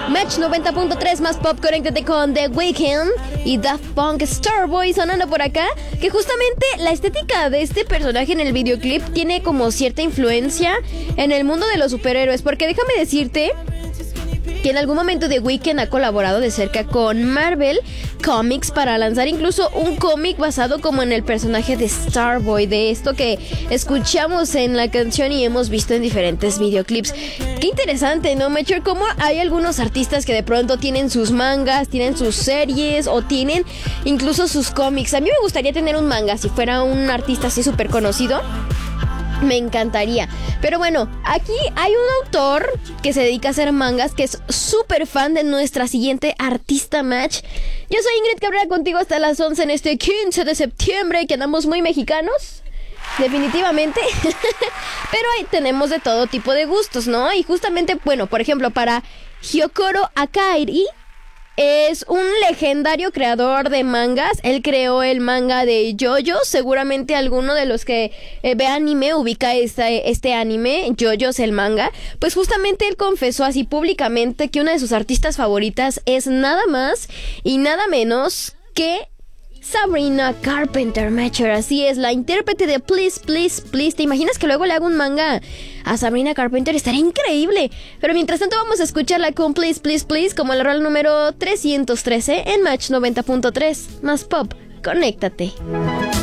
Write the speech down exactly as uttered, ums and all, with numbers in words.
Match noventa punto tres más pop, conéctate con The Weeknd y Daft Punk Starboy sonando por acá. Que justamente la estética de este personaje en el videoclip tiene como cierta influencia en el mundo de los superhéroes. Porque déjame decirte que en algún momento The Weeknd ha colaborado de cerca con Marvel Comics para lanzar incluso un cómic basado como en el personaje de Starboy, de esto que escuchamos en la canción y hemos visto en diferentes videoclips. Qué interesante, ¿no, Mature? Cómo hay algunos artistas que de pronto tienen sus mangas, tienen sus series o tienen incluso sus cómics. A mí me gustaría tener un manga si fuera un artista así súper conocido. Me encantaría. Pero bueno, aquí hay un autor que se dedica a hacer mangas, que es súper fan de nuestra siguiente artista Match. Yo soy Ingrid Cabrera, contigo hasta las once en este quince de septiembre, que andamos muy mexicanos. Definitivamente. Pero ahí tenemos de todo tipo de gustos, ¿no? Y justamente, bueno, por ejemplo, para Hyokoro Akairi, es un legendario creador de mangas. Él creó el manga de JoJo. Seguramente alguno de los que eh, ve anime ubica este, este anime, JoJo's el manga. Pues justamente él confesó así públicamente que una de sus artistas favoritas es nada más y nada menos que Sabrina Carpenter, Mature. Así es, la intérprete de Please, Please, Please. ¿Te imaginas que luego le hago un manga a Sabrina Carpenter? Estaría increíble. Pero mientras tanto vamos a escucharla con Please, Please, Please, como el rol número trescientos trece en Match noventa punto tres. Más pop, conéctate.